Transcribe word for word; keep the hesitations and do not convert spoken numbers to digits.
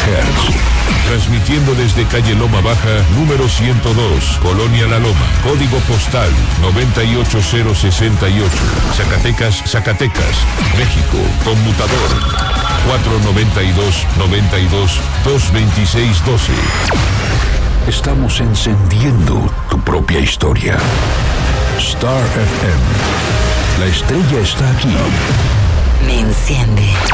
hertz. Transmitiendo desde calle Loma Baja, número ciento dos, Colonia La Loma, código postal noventa y ocho cero sesenta y ocho, Zacatecas, Zacatecas, México, conmutador cuatro noventa y dos, noventa y dos, dos veintiséis doce. Estamos encendiendo tu propia historia. Star F M. La estrella está aquí. Me enciende.